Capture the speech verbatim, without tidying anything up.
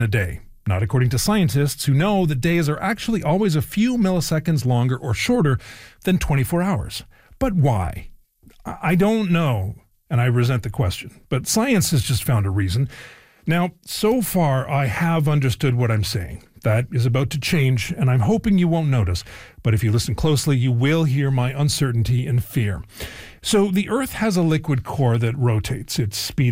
a day. Not according to scientists who know that days are actually always a few milliseconds longer or shorter than twenty-four hours. But why? I don't know, and I resent the question. But science has just found a reason. Now, so far, I have understood what I'm saying. That is about to change, and I'm hoping you won't notice. But if you listen closely, you will hear my uncertainty and fear. So the Earth has a liquid core that rotates. Its speed